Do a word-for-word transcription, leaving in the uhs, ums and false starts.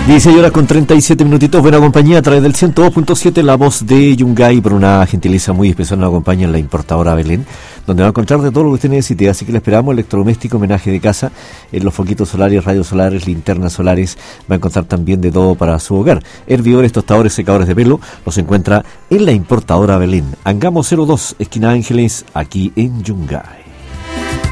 dieciséis horas con treinta y siete minutitos, buena compañía a través del ciento dos punto siete, la voz de Yungay, por una gentileza muy especial nos acompaña en la importadora Belén, donde va a encontrar de todo lo que usted necesite, así que le esperamos electrodoméstico, homenaje de casa, en los foquitos solares, rayos solares, linternas solares, va a encontrar también de todo para su hogar, hervidores, tostadores, secadores de pelo, los encuentra en la importadora Belén, Angamos cero dos, esquina Ángeles, aquí en Yungay.